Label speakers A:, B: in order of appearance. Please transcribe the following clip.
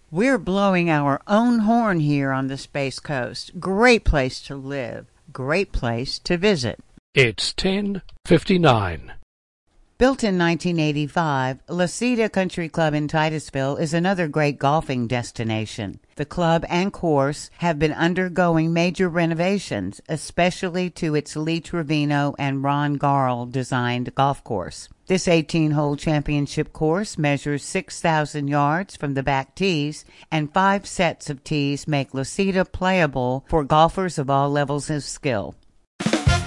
A: We're blowing our own horn here on the Space Coast. Great place to live. Great place to visit.
B: It's 10:59.
A: Built in 1985, La Cita Country Club in Titusville is another great golfing destination. The club and course have been undergoing major renovations, especially to its Lee Trevino and Ron Garl designed golf course. This 18-hole championship course measures 6,000 yards from the back tees, and 5 sets of tees make La Cita playable for golfers of all levels of skill.